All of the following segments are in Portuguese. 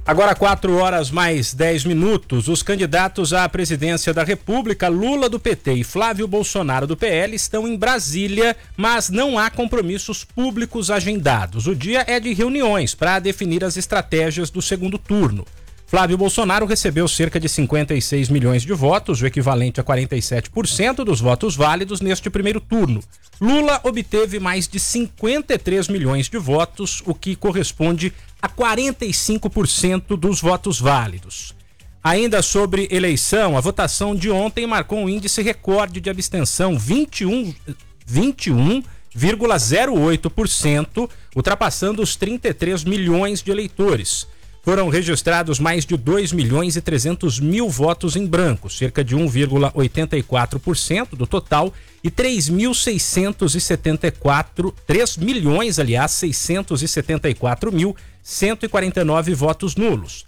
Agora 4h mais 10. Os candidatos à presidência da República, Lula do PT e Flávio Bolsonaro do PL, estão em Brasília, mas não há compromissos públicos agendados. O dia é de reuniões para definir as estratégias do segundo turno. Flávio Bolsonaro recebeu cerca de 56 milhões de votos, o equivalente a 47% dos votos válidos neste primeiro turno. Lula obteve mais de 53 milhões de votos, o que corresponde a 45% dos votos válidos. Ainda sobre eleição, a votação de ontem marcou um índice recorde de abstenção, 21,08%, ultrapassando os 33 milhões de eleitores. Foram registrados mais de 2 milhões e 300 mil votos em branco, cerca de 1,84% do total, e 3 milhões 674 mil 149 votos nulos,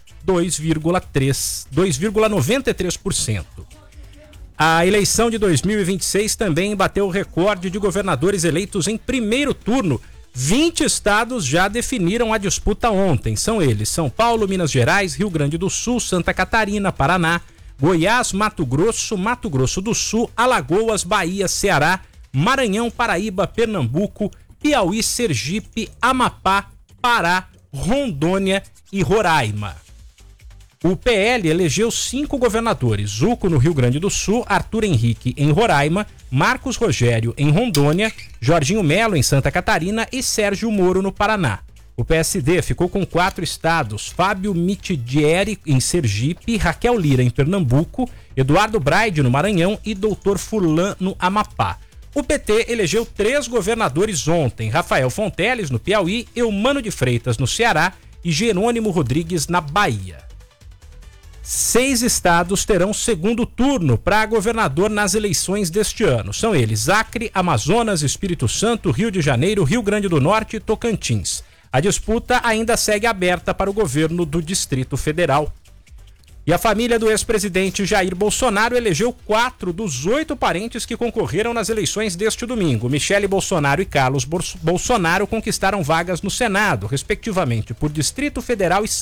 2,93%. A eleição de 2026 também bateu o recorde de governadores eleitos em primeiro turno. 20 estados já definiram a disputa ontem. São eles: São Paulo, Minas Gerais, Rio Grande do Sul, Santa Catarina, Paraná, Goiás, Mato Grosso do Sul, Alagoas, Bahia, Ceará, Maranhão, Paraíba, Pernambuco, Piauí, Sergipe, Amapá, Pará, Rondônia e Roraima. O PL elegeu 5 governadores: Zuco no Rio Grande do Sul, Arthur Henrique em Roraima, Marcos Rogério em Rondônia, Jorginho Melo em Santa Catarina e Sérgio Moro no Paraná. O PSD ficou com 4 estados: Fábio Mitidieri em Sergipe, Raquel Lira em Pernambuco, Eduardo Braide no Maranhão e Doutor Furlan no Amapá. O PT elegeu 3 governadores ontem: Rafael Fonteles no Piauí, Eumano de Freitas no Ceará e Jerônimo Rodrigues na Bahia. 6 estados terão segundo turno para governador nas eleições deste ano. São eles: Acre, Amazonas, Espírito Santo, Rio de Janeiro, Rio Grande do Norte e Tocantins. A disputa ainda segue aberta para o governo do Distrito Federal. E a família do ex-presidente Jair Bolsonaro elegeu 4 dos 8 parentes que concorreram nas eleições deste domingo. Michele Bolsonaro e Carlos Bolsonaro conquistaram vagas no Senado, respectivamente por Distrito Federal e